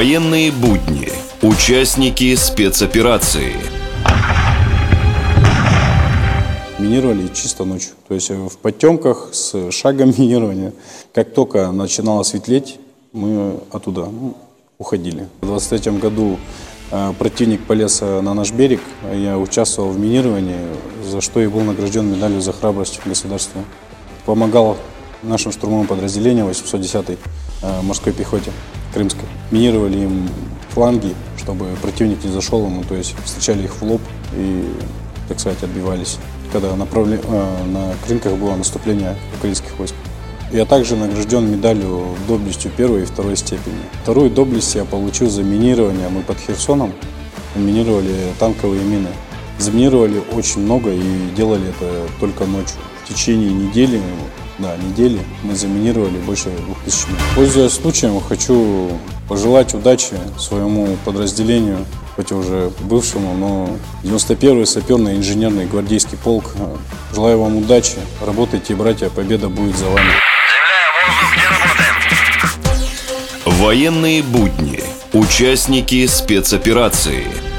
Военные будни. Участники спецоперации. Минировали чисто ночью, то есть в потемках с шагом минирования. Как только начинало светлеть, мы оттуда уходили. В 23-м году противник полез на наш берег, я участвовал в минировании, за что и был награжден медалью за храбрость государства. Помогал нашим штурмовым подразделениям 810-й морской пехоте крымской. Минировали им фланги, чтобы противник не зашел ему, то есть встречали их в лоб и, так сказать, отбивались, когда на Крынках было наступление украинских войск. Я также награжден медалью доблестью первой и второй степени. Вторую доблесть я получил за минирование. Мы под Херсоном минировали танковые мины. Заминировали очень много и делали это только ночью. В течение недели мы заминировали больше 2000 мин. Пользуясь случаем, хочу пожелать удачи своему подразделению, хоть и уже бывшему, но 91-й саперный инженерный гвардейский полк. Желаю вам удачи, работайте, братья, победа будет за вами. Военные будни. Участники спецоперации.